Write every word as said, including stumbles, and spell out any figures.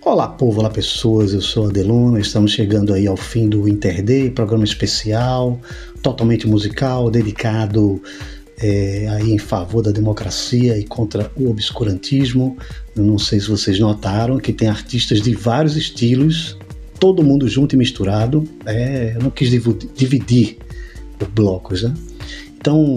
Olá povo, olá pessoas, eu sou Adeluna, estamos chegando aí ao fim do Interday, programa especial, totalmente musical, dedicado é, aí em favor da democracia e contra o obscurantismo. Eu não sei se vocês notaram que tem artistas de vários estilos, todo mundo junto e misturado. É, eu não quis dividir por blocos, né? Então